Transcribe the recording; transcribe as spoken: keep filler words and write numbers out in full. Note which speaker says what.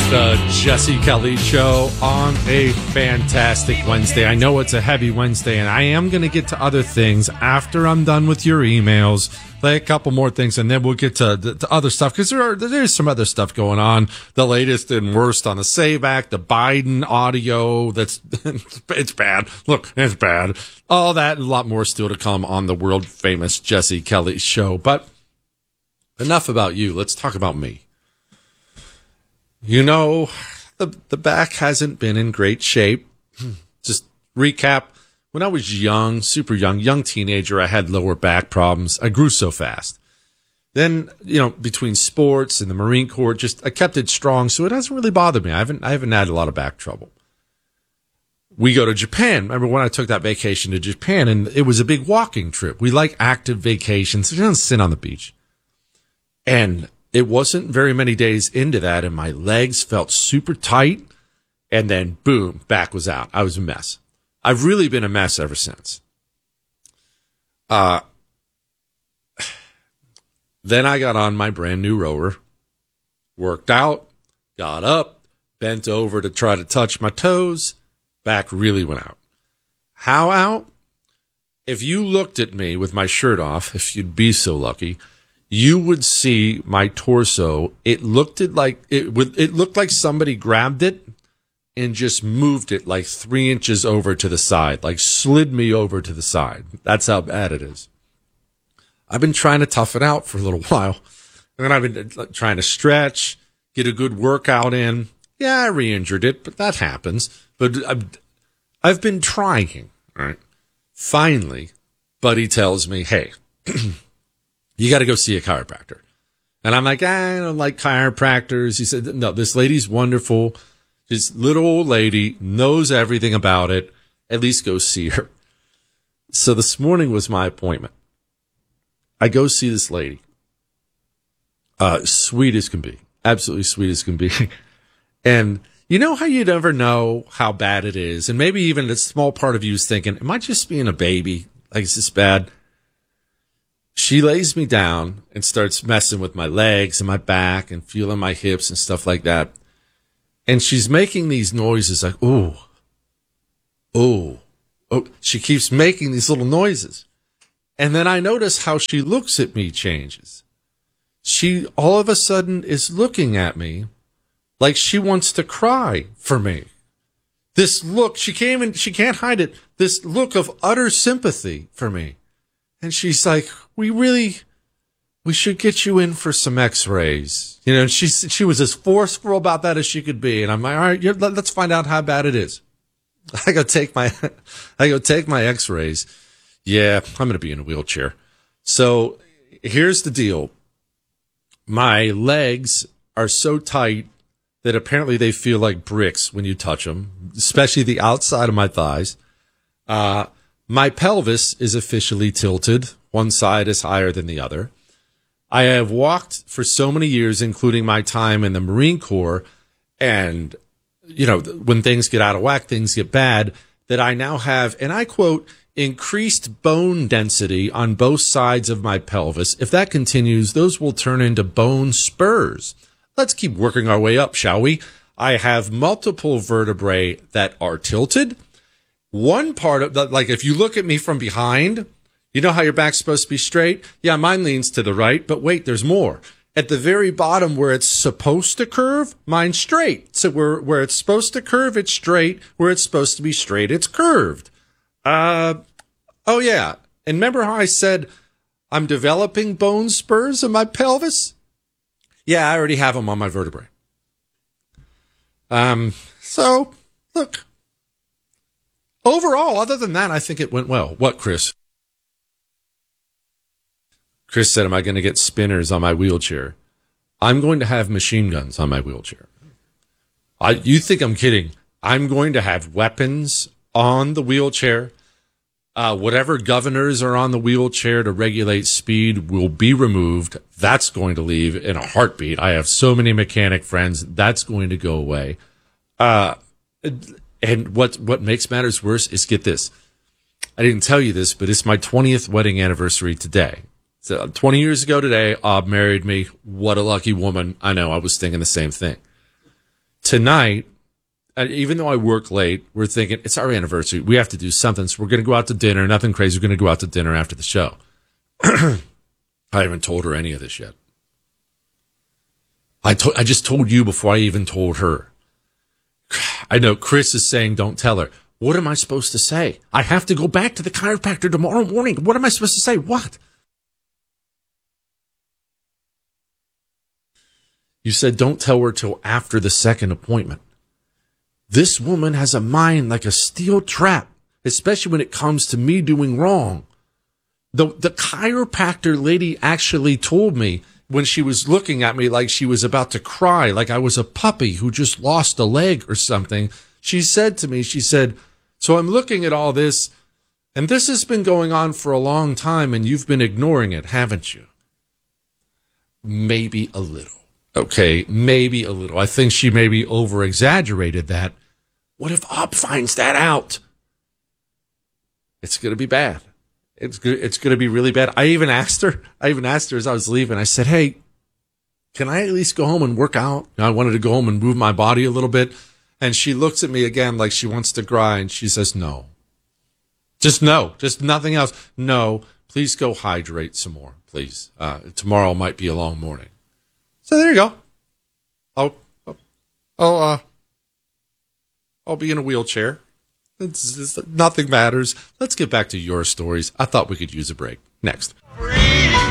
Speaker 1: The Jesse Kelly Show on a fantastic Wednesday. I know it's a heavy Wednesday, and I am going to get to other things after I'm done with your emails. Play a couple more things, and then we'll get to, to, to other stuff, because there are there's some other stuff going on. The latest and worst on the SAVE Act, the Biden audio, that's it's bad. Look, it's bad. All that and a lot more still to come on the world-famous Jesse Kelly Show. But enough about you. Let's talk about me. You know, the the back hasn't been in great shape. Just recap. When I was young, super young, young teenager, I had lower back problems. I grew so fast. Then, you know, between sports and the Marine Corps, just I kept it strong, so it hasn't really bothered me. I haven't I haven't had a lot of back trouble. We go to Japan. Remember when I took that vacation to Japan, and it was a big walking trip. We like active vacations. We don't sit on the beach. And it wasn't very many days into that, and my legs felt super tight, and then, boom, back was out. I was a mess. I've really been a mess ever since. Uh, then I got on my brand new rower, worked out, got up, bent over to try to touch my toes, back really went out. How out? If you looked at me with my shirt off, if you'd be so lucky, you would see my torso. It looked it like it would. It looked like somebody grabbed it and just moved it like three inches over to the side, like slid me over to the side. That's how bad it is. I've been trying to tough it out for a little while, and then I've been trying to stretch, get a good workout in. Yeah, I re-injured it, but that happens. But I've, I've been trying. Right. Finally, Buddy tells me, "Hey." You got to go see a chiropractor. And I'm like, I don't like chiropractors. He said, no, this lady's wonderful. This little old lady knows everything about it. At least go see her. So this morning was my appointment. I go see this lady. Uh, sweet as can be. Absolutely sweet as can be. And you know how you never know how bad it is? And maybe even a small part of you is thinking, am I just being a baby? Like, is this bad? She lays me down and starts messing with my legs and my back and feeling my hips and stuff like that. And she's making these noises like, ooh, ooh, oh. She keeps making these little noises. And then I notice how she looks at me changes. She all of a sudden is looking at me like she wants to cry for me. This look, she can't even, she can't hide it. This look of utter sympathy for me. And she's like, we really, we should get you in for some x-rays. You know, she, she was as forceful about that as she could be. And I'm like, all right, you're, let's find out how bad it is. I go take my, I go take my x-rays. Yeah, I'm going to be in a wheelchair. So here's the deal. My legs are so tight that apparently they feel like bricks when you touch them, especially the outside of my thighs. Uh, My pelvis is officially tilted. One side is higher than the other. I have walked for so many years, including my time in the Marine Corps, and, you know, when things get out of whack, things get bad, that I now have, and I quote, increased bone density on both sides of my pelvis. If that continues, those will turn into bone spurs. Let's keep working our way up, shall we? I have multiple vertebrae that are tilted. One part of that, like if you look at me from behind, you know how your back's supposed to be straight? Yeah, mine leans to the right, but wait, there's more. At the very bottom where it's supposed to curve, mine's straight. So where, where it's supposed to curve, it's straight. Where it's supposed to be straight, it's curved. Uh, oh yeah. And remember how I said I'm developing bone spurs in my pelvis? Yeah, I already have them on my vertebrae. Um, so look. Overall, other than that, I think it went well. What, Chris? Chris said, am I going to get spinners on my wheelchair? I'm going to have machine guns on my wheelchair. I, you think I'm kidding. I'm going to have weapons on the wheelchair. Uh, whatever governors are on the wheelchair to regulate speed will be removed. That's going to leave in a heartbeat. I have so many mechanic friends. That's going to go away. Uh, And what what makes matters worse is, get this. I didn't tell you this, but it's my twentieth wedding anniversary today. So twenty years ago today, Ob married me. What a lucky woman. I know, I was thinking the same thing. tonight, uh, even though I work late, we're thinking it's our anniversary. We have to do something. So we're going to go out to dinner. Nothing crazy. We're going to go out to dinner after the show. I haven't told her any of this yet. I to- I just told you before I even told her. I know Chris is saying don't tell her. What am I supposed to say? I have to go back to the chiropractor tomorrow morning. What am I supposed to say? What? You said don't tell her till after the second appointment. This woman has a mind like a steel trap, especially when it comes to me doing wrong. The, the chiropractor lady actually told me when she was looking at me like she was about to cry, like I was a puppy who just lost a leg or something. She said to me, she said, so I'm looking at all this, and this has been going on for a long time, and you've been ignoring it, haven't you? Maybe a little. Okay, maybe a little. I think she maybe over-exaggerated that. What if Ob finds that out? It's going to be bad. It's good. It's going to be really bad. I even asked her, I even asked her as I was leaving, I said, hey, can I at least go home and work out? You know, I wanted to go home and move my body a little bit. And she looks at me again like she wants to cry, and she says, no. Just no. Just nothing else. No, please go hydrate some more, please. Uh, tomorrow might be a long morning. So there you go. I'll, I'll, uh, I'll be in a wheelchair. It's, it's, nothing matters. Let's get back to your stories. I thought we could use a break. Next.